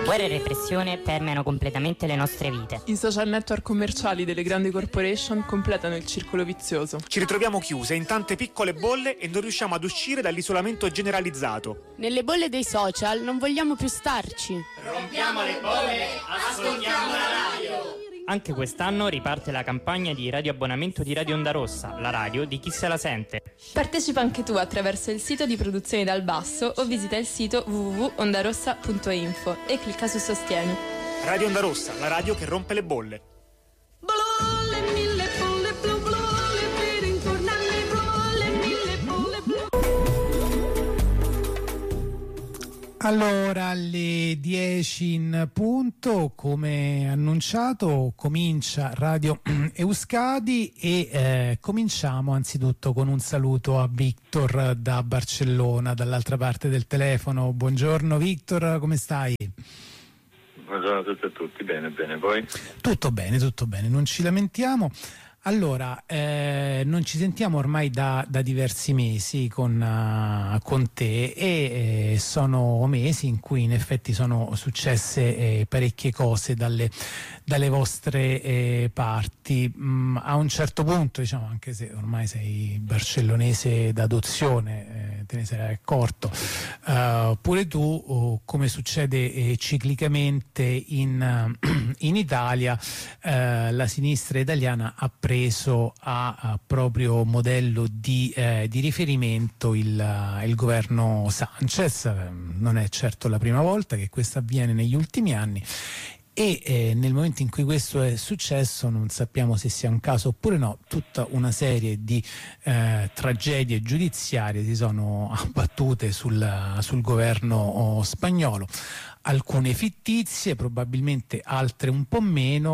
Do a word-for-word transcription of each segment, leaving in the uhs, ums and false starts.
Guerra e repressione permeano completamente le nostre vite. I social network commerciali delle grandi corporation completano il circolo vizioso. Ci ritroviamo chiuse in tante piccole bolle e non riusciamo ad uscire dall'isolamento generalizzato. Nelle bolle dei social non vogliamo più starci. Rompiamo le bolle, ascoltiamo la radio. Anche quest'anno riparte la campagna di radioabbonamento di Radio Onda Rossa, la radio di chi se la sente. Partecipa anche tu attraverso il sito di Produzioni dal Basso o visita il sito w w w punto ondarossa punto info e clicca su Sostieni. Radio Onda Rossa, la radio che rompe le bolle. Allora, alle dieci in punto, come annunciato, comincia Radio Euskadi e eh, cominciamo anzitutto con un saluto a Victor da Barcellona, dall'altra parte del telefono. Buongiorno Victor, come stai? Buongiorno a tutti e a tutti, bene, bene, voi? Tutto bene, tutto bene, non ci lamentiamo. Allora, eh, non ci sentiamo ormai da, da diversi mesi con, uh, con te e eh, sono mesi in cui in effetti sono successe eh, parecchie cose dalle, dalle vostre eh, parti. Mm, a un certo punto, diciamo, anche se ormai sei barcellonese d'adozione, eh, te ne sarai accorto, uh, pure tu, oh, come succede eh, ciclicamente in, uh, in Italia, uh, la sinistra italiana ha preso a, a proprio modello di, eh, di riferimento il, il governo Sanchez. Non è certo la prima volta che questo avviene negli ultimi anni e eh, nel momento in cui questo è successo non sappiamo se sia un caso oppure no, tutta una serie di eh, tragedie giudiziarie si sono abbattute sul, sul governo oh, spagnolo. Alcune fittizie, probabilmente altre un po' meno.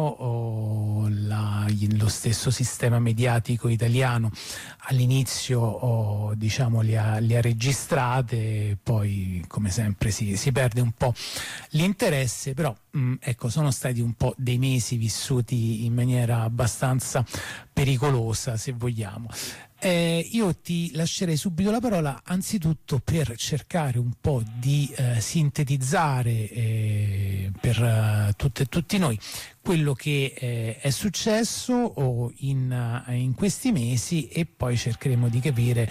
Oh, la, lo stesso sistema mediatico italiano all'inizio oh, diciamo li ha, li ha registrate, poi come sempre si, si perde un po' l'interesse, però mh, ecco, sono stati un po' dei mesi vissuti in maniera abbastanza pericolosa, se vogliamo. Eh, io ti lascerei subito la parola anzitutto per cercare un po' di eh, sintetizzare eh, per uh, tutte e tutti noi quello che eh, è successo oh, in, uh, in questi mesi e poi cercheremo di capire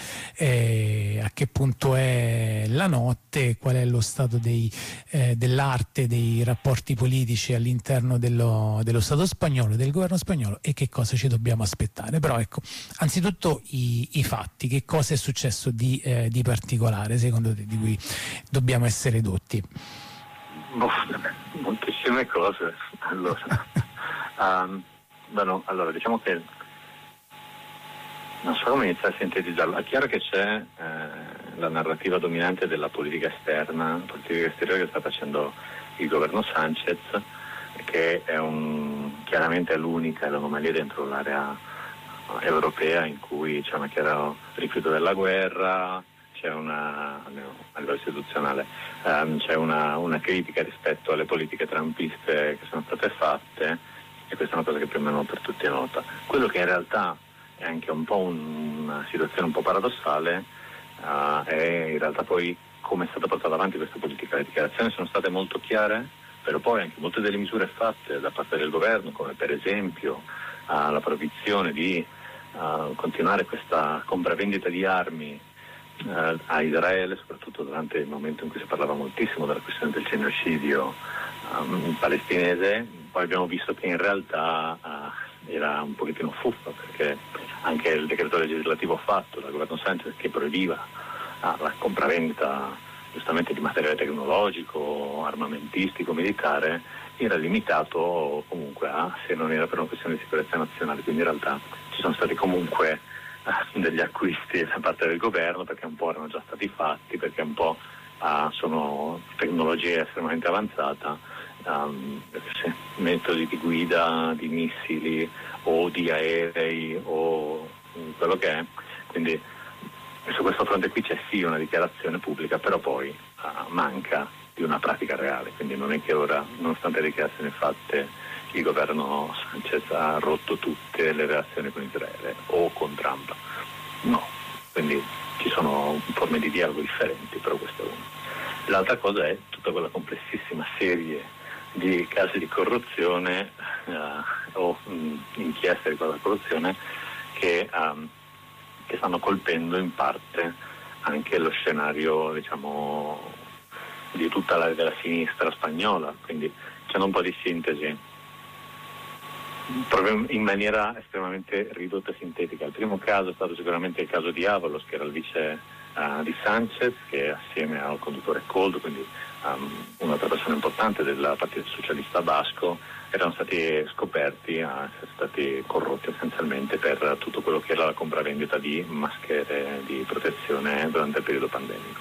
eh, a che punto è la notte, qual è lo stato dei, eh, dell'arte dei rapporti politici all'interno dello, dello Stato spagnolo, del governo spagnolo e che cosa ci dobbiamo aspettare. Però ecco, anzitutto i, i fatti, che cosa è successo di, eh, di particolare secondo te, di cui dobbiamo essere dotti? Oh, moltissime cose. Allora, um, bueno, allora diciamo che non so come iniziare a sintetizzarlo. È chiaro che c'è eh, la narrativa dominante della politica esterna, politica esteriore che sta facendo il governo Sanchez, che è un, chiaramente è l'unica, è l'anomalia dentro l'area europea in cui c'è una chiara rifiuto della guerra, c'è una, a livello istituzionale, um, c'è una, una critica rispetto alle politiche trumpiste che sono state fatte e questa è una cosa che più o meno per tutti è nota. Quello che in realtà è anche un po' un, una situazione un po' paradossale uh, è in realtà poi come è stata portata avanti questa politica. Le dichiarazioni sono state molto chiare, però poi anche molte delle misure fatte da parte del governo, come per esempio uh, la proibizione di uh, continuare questa compravendita di armi Uh, a Israele, soprattutto durante il momento in cui si parlava moltissimo della questione del genocidio um, palestinese. Poi abbiamo visto che in realtà uh, era un pochettino fuffa, perché anche il decreto legislativo fatto dal governo Sanchez che proibiva uh, la compravendita giustamente di materiale tecnologico, armamentistico, militare, era limitato comunque a, se non era per una questione di sicurezza nazionale. Quindi in realtà ci sono stati comunque degli acquisti da parte del governo, perché un po' erano già stati fatti, perché un po' uh, sono tecnologie estremamente avanzate, um, metodi di guida di missili o di aerei o quello che è. Quindi su questo fronte qui c'è sì una dichiarazione pubblica, però poi uh, manca di una pratica reale. Quindi non è che ora, nonostante le dichiarazioni fatte, il governo Sanchez ha rotto tutte le relazioni con Israele o con Trump. No, quindi ci sono forme di dialogo differenti, però questo è uno. L'altra cosa è tutta quella complessissima serie di casi di corruzione uh, o um, inchieste riguardo alla corruzione che, um, che stanno colpendo in parte anche lo scenario, diciamo, di tutta la della sinistra spagnola, quindi c'è un po' di sintesi proprio in maniera estremamente ridotta e sintetica. Il primo caso è stato sicuramente il caso di Ábalos, che era il vice uh, di Sánchez, che assieme al conduttore Koldo, quindi um, un'altra persona importante del Partito Socialista Basco, erano stati scoperti a essere stati corrotti essenzialmente per tutto quello che era la compravendita di maschere di protezione durante il periodo pandemico.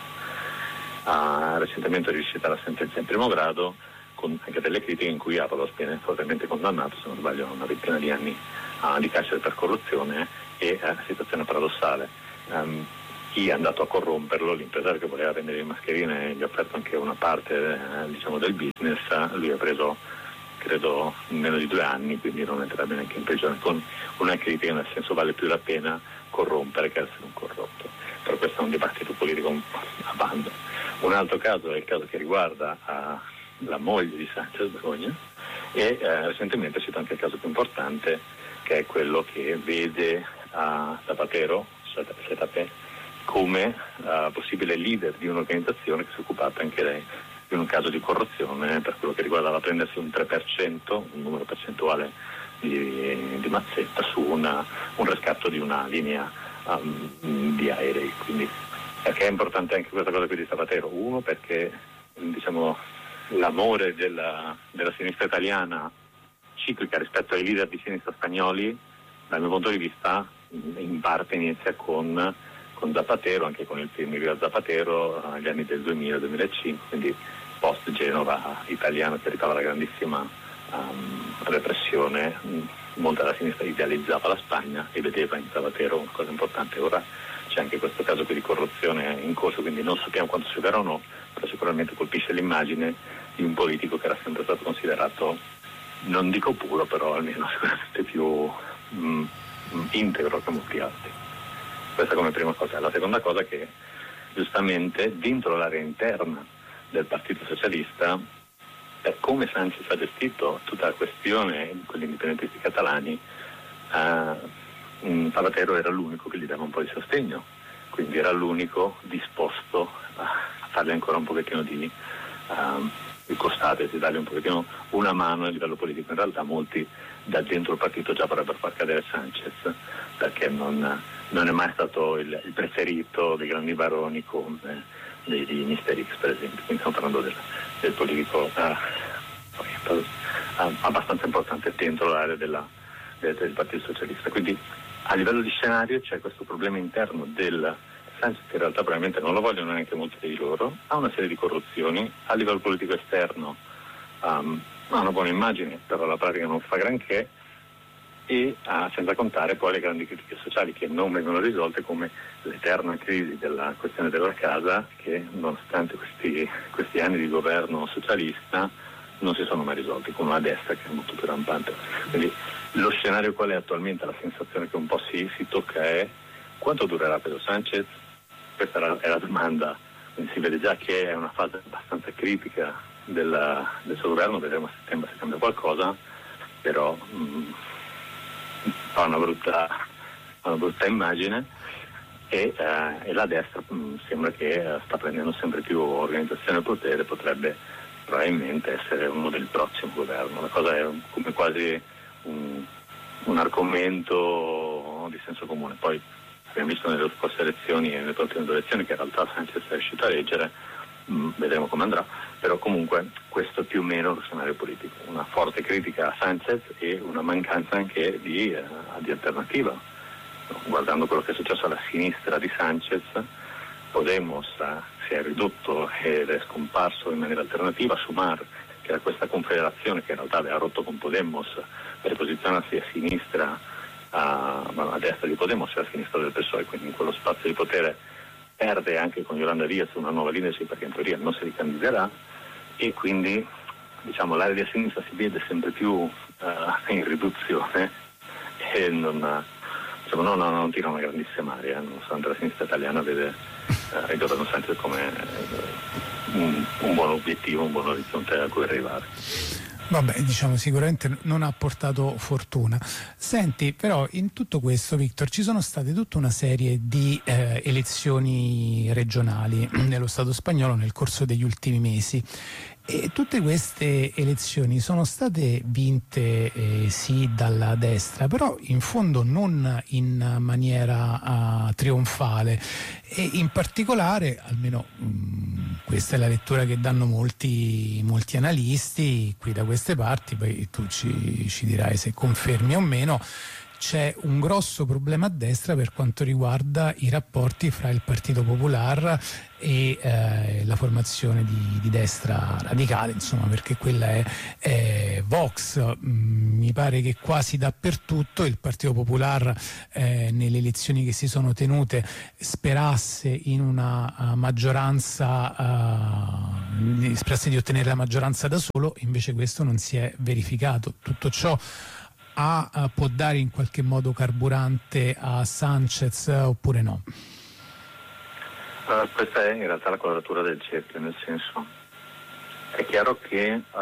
Uh, recentemente è riuscita la sentenza in primo grado, con anche delle critiche in cui Ábalos viene fortemente condannato, se non sbaglio, a una ventina di anni uh, di carcere per corruzione e uh, situazione paradossale. Um, chi è andato a corromperlo, l'impresario che voleva vendere le mascherine, gli ha offerto anche una parte eh, diciamo del business, lui ha preso credo meno di due anni, quindi non entrerebbe neanche in prigione, con una critica nel senso vale più la pena corrompere che essere un corrotto. Però questo è un dibattito politico a bando. Un altro caso è il caso che riguarda uh, la moglie di Sánchez, Begoña, e uh, recentemente è stato anche il caso più importante, che è quello che vede a uh, Zapatero, Zetape, come uh, possibile leader di un'organizzazione che si è occupata anche lei in un caso di corruzione per quello che riguardava prendersi un tre per cento, un numero percentuale di, di mazzetta su una, un riscatto di una linea um, di aerei. Quindi perché è importante anche questa cosa qui di Zapatero? Uno, perché diciamo l'amore della, della sinistra italiana ciclica rispetto ai leader di sinistra spagnoli, dal mio punto di vista, in parte inizia con con Zapatero, anche con il film di Zapatero agli anni del duemila duemilacinque, quindi post Genova italiano che ritava la grandissima um, repressione. Molta della sinistra idealizzava la Spagna e vedeva in Zapatero una cosa importante. Ora c'è anche questo caso qui di corruzione in corso, quindi non sappiamo quanto sia vero o no, però sicuramente colpisce l'immagine di un politico che era sempre stato considerato, non dico puro, però almeno sicuramente più mm, integro che molti altri. Questa come prima cosa. La seconda cosa è che giustamente dentro l'area interna del Partito Socialista, per come Sánchez ha gestito tutta la questione con gli indipendentisti catalani, eh, Zapatero era l'unico che gli dava un po' di sostegno, quindi era l'unico disposto a fargli ancora un pochettino di uh, di costate, di dargli un pochettino una mano a livello politico. In realtà molti da dentro il partito già vorrebbero far cadere Sánchez, perché non, non è mai stato il, il preferito dei grandi baroni come dei, dei mister X, per esempio. Quindi stiamo parlando del, del politico uh, uh, abbastanza importante dentro l'area della, del, del Partito Socialista. Quindi a livello di scenario c'è questo problema interno del Sánchez, che in realtà probabilmente non lo vogliono neanche molti di loro, ha una serie di corruzioni, a livello politico esterno um, ha una buona immagine, però la pratica non fa granché, e uh, senza contare poi le grandi critiche sociali che non vengono risolte, come l'eterna crisi della questione della casa, che nonostante questi, questi anni di governo socialista non si sono mai risolti, con una destra che è molto più rampante. Quindi lo scenario qual è attualmente? La sensazione che un po' si, si tocca è: quanto durerà Pedro Sánchez? Questa è la, è la domanda. Quindi si vede già che è una fase abbastanza critica del, del suo governo, vedremo a settembre se cambia qualcosa, però mh, fa una brutta, una brutta immagine, e, eh, e la destra mh, sembra che eh, sta prendendo sempre più organizzazione e potere, potrebbe probabilmente essere uno del prossimo governo. La cosa è come quasi un, un argomento di senso comune. Poi abbiamo visto nelle scorse elezioni e nelle prossime elezioni che in realtà Sánchez è riuscito a reggere, mh, vedremo come andrà, però comunque questo è più o meno lo scenario politico, una forte critica a Sánchez e una mancanza anche di, eh, di alternativa. Guardando quello che è successo alla sinistra di Sánchez, Podemos eh, si è ridotto ed è scomparso in maniera alternativa. Sumar, che era questa confederazione che in realtà aveva rotto con Podemos per posizionarsi a sinistra, a, a destra di Podemos e a sinistra del P S O E, quindi in quello spazio di potere perde anche con Yolanda Díaz una nuova leadership, perché in teoria non si ricandiderà, e quindi diciamo l'area di sinistra si vede sempre più uh, in riduzione e non, diciamo, non, non, non tira una grandissima aria, nonostante la sinistra italiana vede uh, il governo Sánchez come uh, un, un buon obiettivo, un buon orizzonte a cui arrivare. Vabbè, diciamo sicuramente non ha portato fortuna. Senti, però in tutto questo, Victor, ci sono state tutta una serie di eh, elezioni regionali nello Stato spagnolo nel corso degli ultimi mesi. E tutte queste elezioni sono state vinte eh, sì dalla destra, però in fondo non in maniera uh, trionfale, e in particolare, almeno mh, questa è la lettura che danno molti, molti analisti qui da queste parti, poi tu ci, ci dirai se confermi o meno. C'è un grosso problema a destra per quanto riguarda i rapporti fra il Partito Popular e eh, la formazione di, di destra radicale, insomma, perché quella è, è Vox. Mm, mi pare che quasi dappertutto il Partito Popular eh, nelle elezioni che si sono tenute sperasse in una uh, maggioranza, uh, sperasse di ottenere la maggioranza da solo, invece questo non si è verificato. Tutto ciò A, a, può dare in qualche modo carburante a Sanchez oppure no? Uh, questa è in realtà la quadratura del cerchio, nel senso, è chiaro che uh,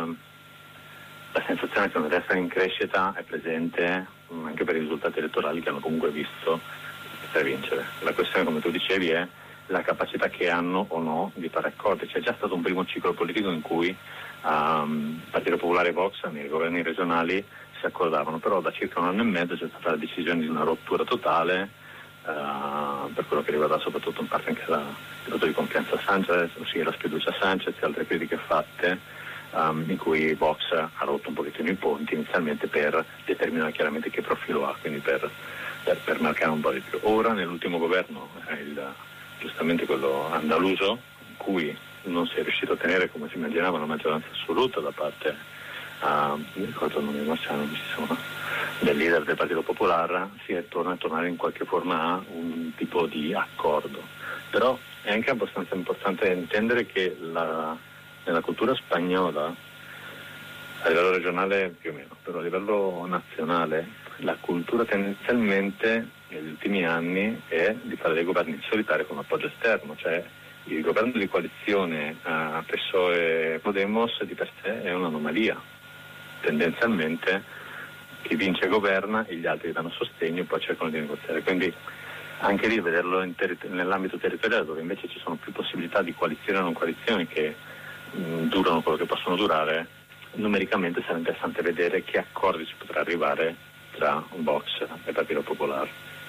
la sensazione che una destra in crescita è presente um, anche per i risultati elettorali che hanno comunque visto per vincere. La questione, come tu dicevi, è la capacità che hanno o no di fare accordi. C'è già stato un primo ciclo politico in cui um, Partito Popolare e Vox nei governi regionali si accordavano, però da circa un anno e mezzo c'è stata la decisione di una rottura totale uh, per quello che riguarda soprattutto in parte anche la, il voto di confianza a Sanchez, ossia la sfiducia a Sanchez e altre critiche fatte, um, in cui Vox ha rotto un pochettino i ponti inizialmente per determinare chiaramente che profilo ha, quindi per, per, per marcare un po' di più. Ora nell'ultimo governo è il, giustamente quello andaluso, in cui non si è riuscito a ottenere, come si immaginava, una maggioranza assoluta da parte Uh, mi ricordo il nome marciano, del leader del Partito Popolare, si è torna a tornare in qualche forma a un tipo di accordo. Però è anche abbastanza importante intendere che la, nella cultura spagnola, a livello regionale più o meno, però a livello nazionale, la cultura tendenzialmente negli ultimi anni è di fare dei governi solitari con appoggio esterno, cioè il governo di coalizione a P S O E e Podemos di per sé è un'anomalia. Tendenzialmente chi vince governa e gli altri danno sostegno e poi cercano di negoziare, quindi anche lì vederlo in terri- nell'ambito territoriale, dove invece ci sono più possibilità di coalizioni o non coalizioni che mh, durano quello che possono durare, numericamente sarà interessante vedere che accordi si potrà arrivare tra Vox e Partito Popolare.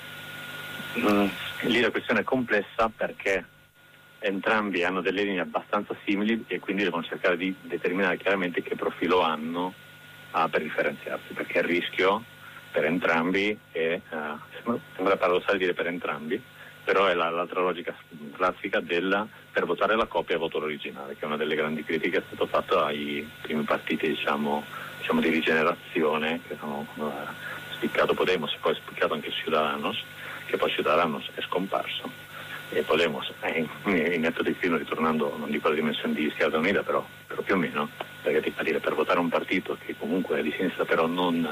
Mm, lì la questione è complessa perché entrambi hanno delle linee abbastanza simili e quindi devono cercare di determinare chiaramente che profilo hanno uh, per differenziarsi, perché il rischio per entrambi è, uh, sembra paradossale dire per entrambi, però è la, l'altra logica classica della per votare la coppia e voto l'originale, che è una delle grandi critiche che è stato fatto ai primi partiti diciamo, diciamo di rigenerazione, che sono uh, spiccato Podemos e poi spiccato anche Ciudadanos, che poi Ciudadanos è scomparso e Podemos è in, in netto declino, ritornando, non dico alla dimensione di Izquierda Unida, però, però più o meno, perché ti fa dire per votare un partito che comunque è di sinistra però non,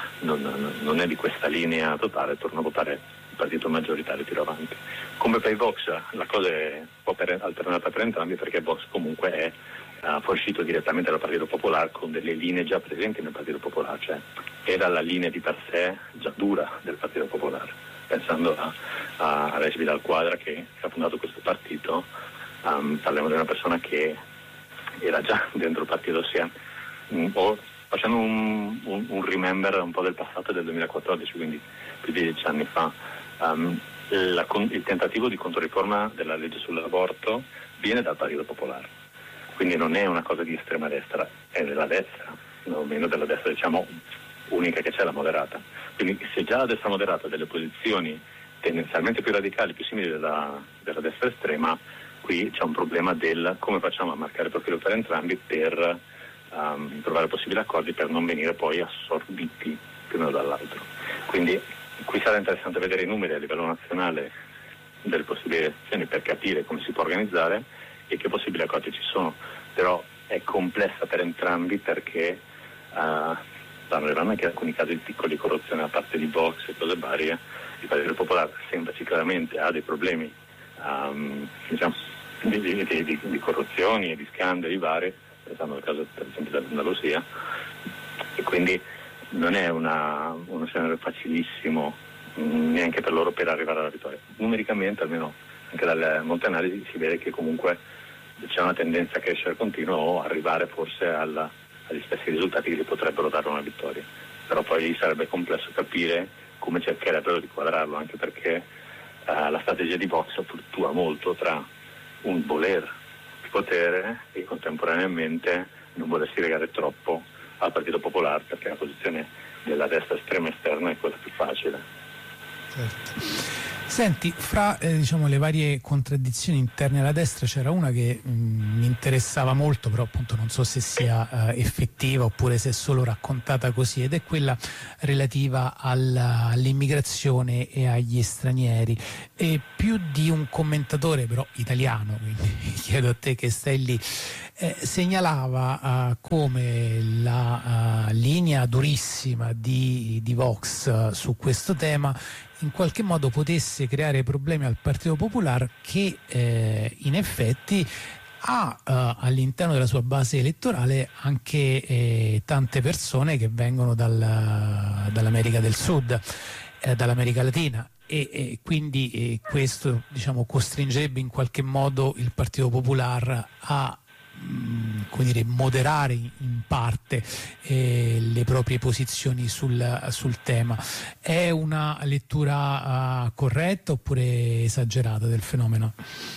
non, non è di questa linea totale, torna a votare il partito maggioritario, tiro avanti. Come per i Vox la cosa è un po' per, alternata per entrambi, perché Vox comunque è uh, fuoriuscito direttamente dal Partito Popolare con delle linee già presenti nel Partito Popolare, cioè era la linea di per sé già dura del Partito Popolare. Pensando a, a Res Vidal Quadra che ha fondato questo partito, um, parliamo di una persona che era già dentro il partito, ossia un po' facendo un, un, un remember un po' del passato del duemilaquattordici, quindi più di dieci anni fa. Um, la, il tentativo di controriforma della legge sull'aborto viene dal Partito Popolare, quindi non è una cosa di estrema destra, è della destra, o meno della destra diciamo unica che c'è, la moderata. Quindi se già la destra moderata ha delle posizioni tendenzialmente più radicali, più simili della, della destra estrema, qui c'è un problema del come facciamo a marcare il profilo per entrambi per um, trovare possibili accordi per non venire poi assorbiti più uno dall'altro. Quindi qui sarà interessante vedere i numeri a livello nazionale delle possibili elezioni per capire come si può organizzare e che possibili accordi ci sono, però è complessa per entrambi perché uh, stanno arrivando anche alcuni casi di piccoli corruzione da parte di Vox e cose varie. Il Partito Popolare sembra sicuramente ha dei problemi um, diciamo, di, di, di, di corruzioni e di scandali vari, pensando al caso per esempio dell'Andalusia, e quindi non è una, uno scenario facilissimo mh, neanche per loro per arrivare alla vittoria. Numericamente, almeno anche dalle molte analisi, si vede che comunque c'è una tendenza a crescere continuo o arrivare forse alla, agli stessi risultati che gli potrebbero dare una vittoria, però poi sarebbe complesso capire come cercherebbero di quadrarlo, anche perché uh, la strategia di Vox fluttua molto tra un voler potere e contemporaneamente non volersi legare troppo al Partito Popolare, perché la posizione della destra estrema esterna è quella più facile. Certo. Senti, fra eh, diciamo, le varie contraddizioni interne alla destra c'era una che mh, mi interessava molto, però appunto non so se sia eh, effettiva oppure se è solo raccontata così, ed è quella relativa alla, all'immigrazione e agli stranieri. E più di un commentatore, però italiano, quindi chiedo a te che stai lì, eh, segnalava uh, come la uh, linea durissima di, di Vox uh, su questo tema in qualche modo potesse creare problemi al Partito Popolare, che eh, in effetti ha eh, all'interno della sua base elettorale anche eh, tante persone che vengono dal, dall'America del Sud, eh, dall'America Latina, e, e quindi eh, questo, diciamo, costringerebbe in qualche modo il Partito Popolare a come dire, moderare in parte eh, le proprie posizioni sul, sul tema. È una lettura uh, corretta oppure esagerata del fenomeno?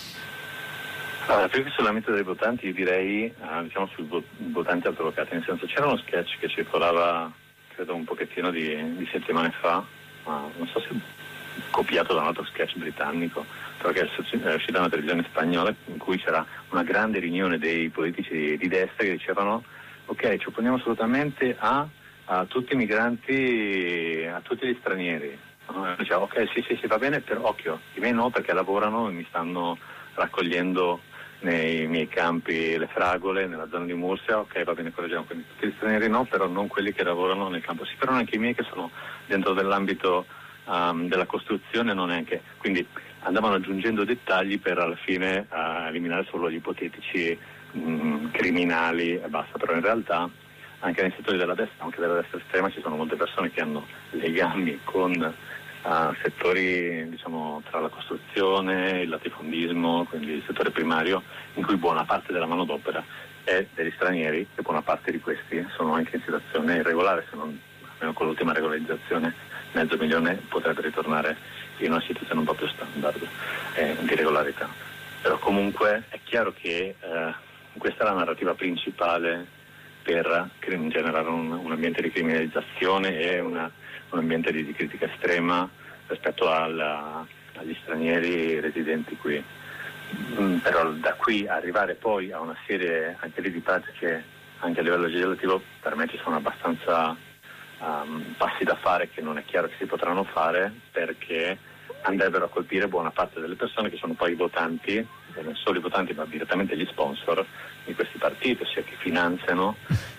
Allora, più che sull'ambito dei votanti, io direi uh, diciamo sui votanti autolocati, nel senso, c'era uno sketch che circolava credo un pochettino di, di settimane fa, ma non so se copiato da un altro sketch britannico, perché è uscita una televisione spagnola in cui c'era una grande riunione dei politici di, di destra che dicevano: ok, ci opponiamo assolutamente a, a tutti i migranti, a tutti gli stranieri. No? Diceva, ok, sì, sì, sì, va bene, però occhio, i miei no, perché lavorano e mi stanno raccogliendo nei miei campi le fragole, nella zona di Mursia. Ok, va bene, correggiamo, quindi tutti gli stranieri no, però non quelli che lavorano nel campo. Sì, però anche i miei che sono dentro dell'ambito um, della costruzione, non neanche. Quindi andavano aggiungendo dettagli per alla fine uh, eliminare solo gli ipotetici mh, criminali e basta, però in realtà anche nei settori della destra, anche della destra estrema, ci sono molte persone che hanno legami con uh, settori, diciamo, tra la costruzione, il latifondismo, quindi il settore primario, in cui buona parte della manodopera è degli stranieri, e buona parte di questi sono anche in situazione irregolare, se non, almeno con l'ultima regolarizzazione mezzo milione potrebbe ritornare in una situazione un po' più standard eh, di regolarità. Però comunque è chiaro che eh, questa è la narrativa principale per generare un, un ambiente di criminalizzazione e una, un ambiente di, di critica estrema rispetto alla, agli stranieri residenti qui. Mm, però da qui arrivare poi a una serie anche lì di pratiche anche a livello legislativo, per me ci sono abbastanza um, passi da fare che non è chiaro che si potranno fare, perché andrebbero a colpire buona parte delle persone che sono poi i votanti, non solo i votanti ma direttamente gli sponsor di questi partiti, ossia che finanziano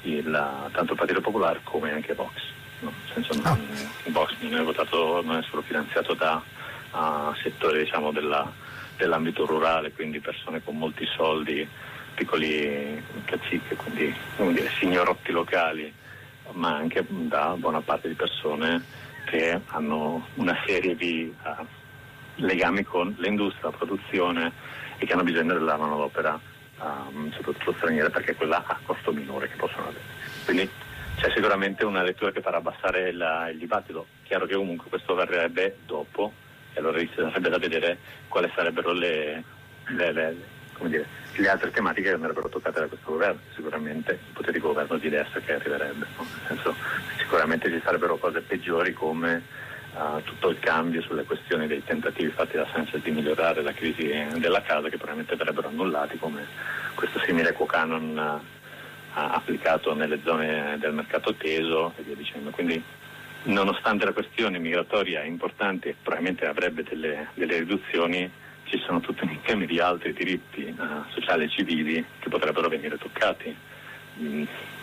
il, tanto il Partito Popolare come anche Vox. No? Nel senso, non, Vox non è votato, non è solo finanziato da uh, settori, diciamo, della, dell'ambito rurale, quindi persone con molti soldi, piccoli caciche, quindi come dire, signorotti locali, ma anche da buona parte di persone che hanno una serie di uh, legami con l'industria, la produzione, e che hanno bisogno della manodopera um, soprattutto straniera, perché è quella a costo minore che possono avere. Quindi c'è sicuramente una lettura che farà abbassare il, il dibattito. Chiaro che comunque questo verrebbe dopo, e allora sarebbe da vedere quali sarebbero le, le, le, come dire, le altre tematiche che andrebbero toccate da questo governo. Sicuramente il potere di governo di destra che arriverebbe, no? Nel senso, sicuramente ci sarebbero cose peggiori come Uh, tutto il cambio sulle questioni dei tentativi fatti da Sanchez di migliorare la crisi della casa, che probabilmente verrebbero annullati, come questo simile quo canon uh, applicato nelle zone del mercato teso e via dicendo. Quindi, nonostante la questione migratoria è importante e probabilmente avrebbe delle, delle riduzioni, ci sono tutti un insieme di altri diritti uh, sociali e civili che potrebbero venire toccati. Mm.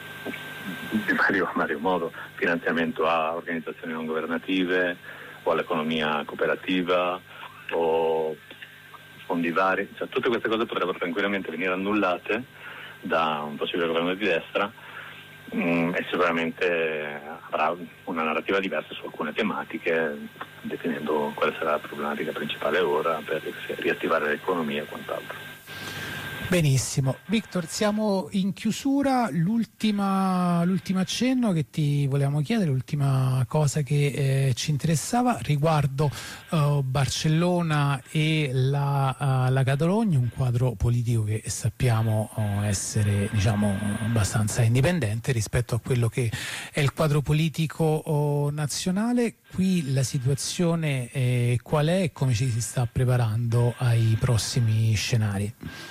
Di vario, vario modo, finanziamento a organizzazioni non governative o all'economia cooperativa o fondi vari, cioè, tutte queste cose potrebbero tranquillamente venire annullate da un possibile governo di destra, mh, e sicuramente avrà una narrativa diversa su alcune tematiche, definendo quale sarà la problematica principale ora per riattivare l'economia e quant'altro. Benissimo, Victor, siamo in chiusura. L'ultima, l'ultimo accenno che ti volevamo chiedere, l'ultima cosa che eh, ci interessava riguardo uh, Barcellona e la, uh, la Catalogna, un quadro politico che sappiamo uh, essere, diciamo, abbastanza indipendente rispetto a quello che è il quadro politico uh, nazionale. Qui la situazione eh, qual è e come ci si sta preparando ai prossimi scenari?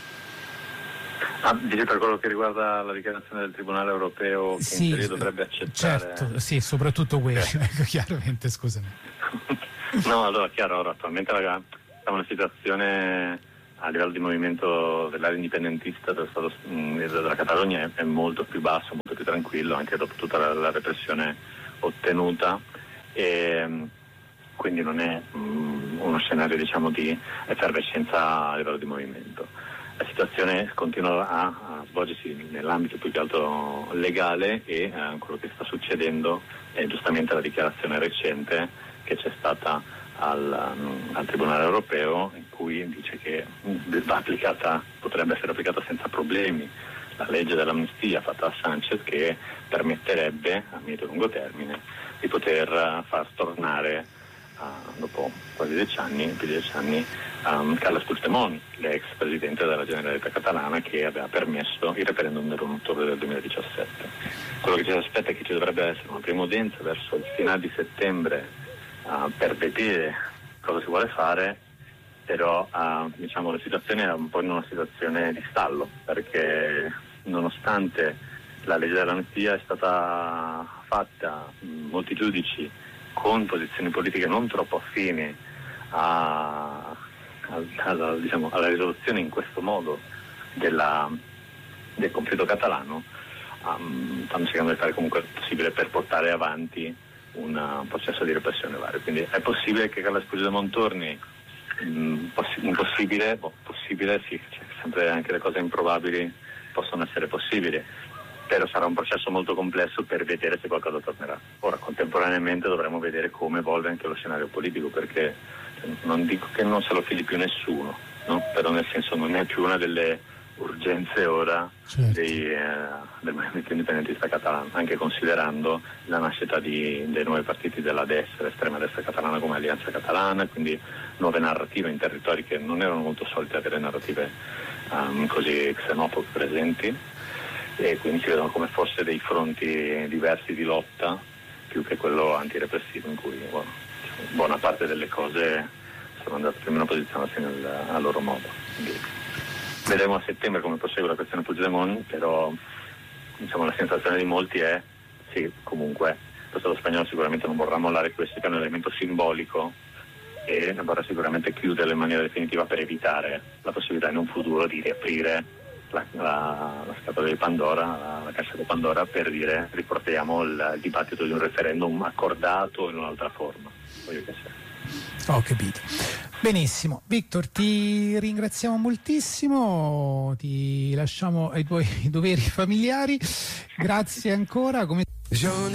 Ah, dici per quello che riguarda la dichiarazione del Tribunale Europeo che sì, in teoria dovrebbe accettare... Certo, sì, soprattutto quello, ecco, chiaramente, scusami. No, allora, chiaro, ora, attualmente la, è una situazione a livello di movimento dell'area indipendentista dello Stato, mh, della Catalogna è, è molto più basso, molto più tranquillo, anche dopo tutta la, la repressione ottenuta, e quindi non è mh, uno scenario, diciamo, di effervescenza a livello di movimento. La situazione continua a, a svolgersi nell'ambito più che altro legale e eh, quello che sta succedendo è giustamente la dichiarazione recente che c'è stata al, um, al Tribunale Europeo, in cui dice che va applicata, potrebbe essere applicata senza problemi la legge dell'amnistia fatta da Sanchez, che permetterebbe a medio e lungo termine di poter uh, far tornare uh, dopo quasi dieci anni, più di dieci anni, Um, Carles Puigdemont, l'ex presidente della Generalitat catalana, che aveva permesso il referendum dell'primo ottobre del duemiladiciassette. Quello che ci aspetta è che ci dovrebbe essere una prima udienza verso il finale di settembre uh, per vedere cosa si vuole fare, però uh, diciamo, la situazione è un po' in una situazione di stallo, perché nonostante la legge dell'amnistia è stata fatta, molti giudici con posizioni politiche non troppo affini a Alla, diciamo, alla risoluzione in questo modo della, del conflitto catalano, um, stanno cercando di fare comunque il possibile per portare avanti un uh, processo di repressione vario. Quindi è possibile che Carles Puigdemont torni, um, possi- impossibile, boh, possibile sì, cioè, sempre anche le cose improbabili possono essere possibili, però sarà un processo molto complesso per vedere se qualcosa tornerà. Ora, contemporaneamente dovremo vedere come evolve anche lo scenario politico, perché non dico che non se lo fili più nessuno, no? Però nel senso non è più una delle urgenze ora, certo, dei, eh, del movimento indipendentista catalano, anche considerando la nascita di, dei nuovi partiti della destra, l'estrema destra catalana come Alleanza Catalana, quindi nuove narrative in territori che non erano molto solite avere narrative um, così xenofobe presenti, e quindi si vedono come forse dei fronti diversi di lotta più che quello antirepressivo, in cui bueno, buona parte delle cose sono andate più o meno posizionate nel, a loro modo. Quindi vedremo a settembre come prosegue la questione Puigdemont, però diciamo, la sensazione di molti è sì, comunque lo Stato spagnolo sicuramente non vorrà mollare questo, che è un elemento simbolico, e vorrà sicuramente chiuderlo in maniera definitiva per evitare la possibilità in un futuro di riaprire la, la, la scatola di Pandora, la, la cassa di Pandora, per dire riportiamo il, il dibattito di un referendum accordato in un'altra forma. Voglio che sia. Ho capito. Benissimo, Victor, ti ringraziamo moltissimo, ti lasciamo ai tuoi doveri familiari, grazie ancora. Come